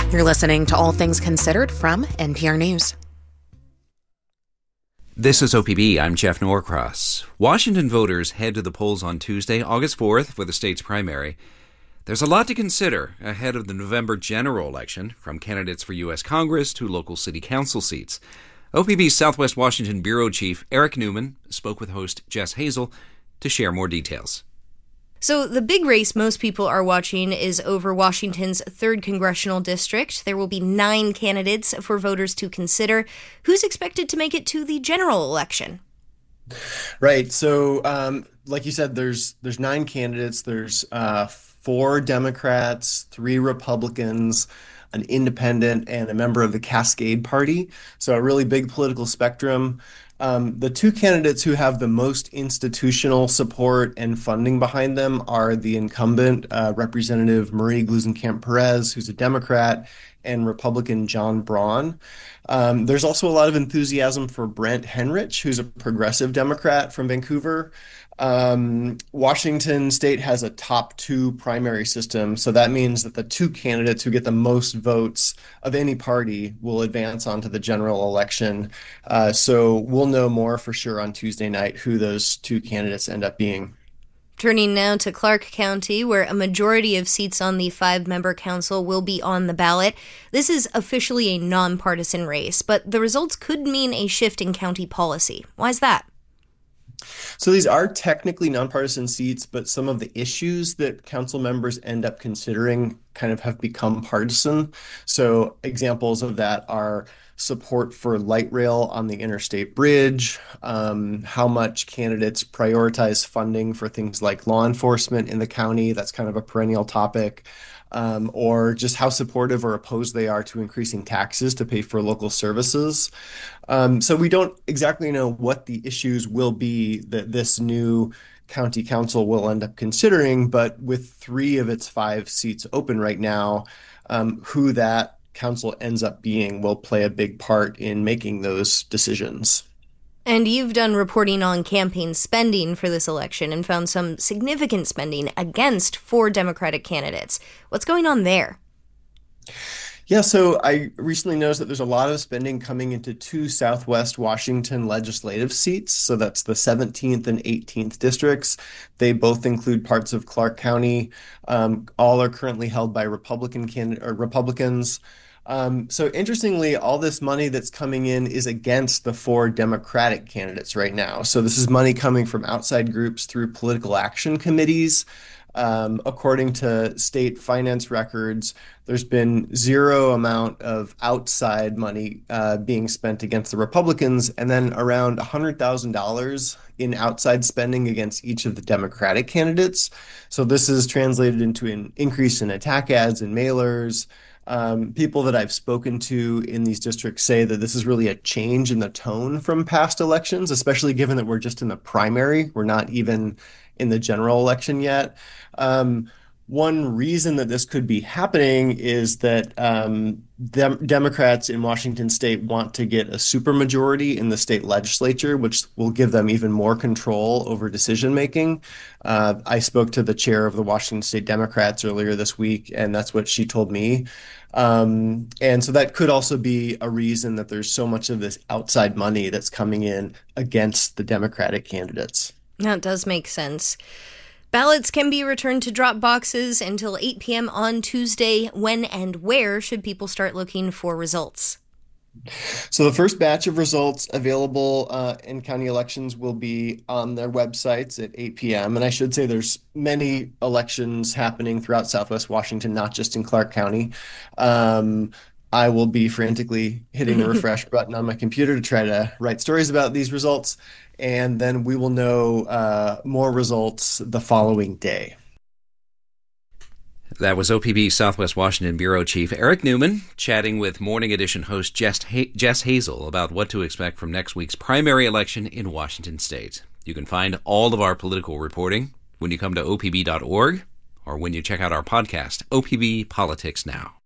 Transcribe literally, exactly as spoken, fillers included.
You're listening to All Things Considered from N P R News. This is O P B. I'm Jeff Norcross. Washington voters head to the polls on Tuesday, August fourth, for the state's primary. There's a lot to consider ahead of the November general election, from candidates for U S Congress to local city council seats. O P B's Southwest Washington Bureau Chief Eric Newman spoke with host Jess Hazel to share more details. So the big race most people are watching is over Washington's third congressional district. There will be nine candidates for voters to consider. Who's expected to make it to the general election? Right. So, um, like you said, there's there's nine candidates. There's uh, four Democrats, three Republicans, an independent, and a member of the Cascade Party. So a really big political spectrum. Um, the two candidates who have the most institutional support and funding behind them are the incumbent uh, Representative Marie Gluesenkamp-Perez, who's a Democrat, and Republican John Braun. Um, there's also a lot of enthusiasm for Brent Henrich, who's a progressive Democrat from Vancouver. Um, Washington State has a top two primary system, so that means that the two candidates who get the most votes of any party will advance onto the general election. Uh, so we'll know more for sure on Tuesday night who those two candidates end up being. Turning now to Clark County, where a majority of seats on the five-member council will be on the ballot. This is officially a nonpartisan race, but the results could mean a shift in county policy. Why is that? So these are technically nonpartisan seats, but some of the issues that council members end up considering kind of have become partisan. So examples of that are support for light rail on the interstate bridge, um, how much candidates prioritize funding for things like law enforcement in the county. That's kind of a perennial topic. Um, or just how supportive or opposed they are to increasing taxes to pay for local services. Um, so we don't exactly know what the issues will be that this new county council will end up considering, but with three of its five seats open right now, um, who that council ends up being will play a big part in making those decisions. And you've done reporting on campaign spending for this election and found some significant spending against four Democratic candidates. What's going on there? Yeah, so I recently noticed that there's a lot of spending coming into two Southwest Washington legislative seats. So that's the seventeenth and eighteenth districts. They both include parts of Clark County. Um, all are currently held by Republican candid- or Republicans. Um, so interestingly, all this money that's coming in is against the four Democratic candidates right now. So this is money coming from outside groups through political action committees. Um, according to state finance records, there's been zero amount of outside money uh, being spent against the Republicans, and then around one hundred thousand dollars in outside spending against each of the Democratic candidates. So this is translated into an increase in attack ads and mailers. Um, people that I've spoken to in these districts say that this is really a change in the tone from past elections, especially given that we're just in the primary. We're not even in the general election yet. Um, one reason that this could be happening is that um, dem- Democrats in Washington state want to get a supermajority in the state legislature, which will give them even more control over decision making. Uh, I spoke to the chair of the Washington State Democrats earlier this week, and that's what she told me. Um, and so that could also be a reason that there's so much of this outside money that's coming in against the Democratic candidates. That does make sense. Ballots can be returned to drop boxes until eight p.m. on Tuesday. When and where should people start looking for results? So the first batch of results available uh, in county elections will be on their websites at eight p.m. And I should say there's many elections happening throughout Southwest Washington, not just in Clark County. Um, I will be frantically hitting the refresh button on my computer to try to write stories about these results. And then we will know uh, more results the following day. That was O P B Southwest Washington Bureau Chief Eric Newman chatting with Morning Edition host Jess, ha- Jess Hazel about what to expect from next week's primary election in Washington state. You can find all of our political reporting when you come to O P B dot org or when you check out our podcast, O P B Politics Now.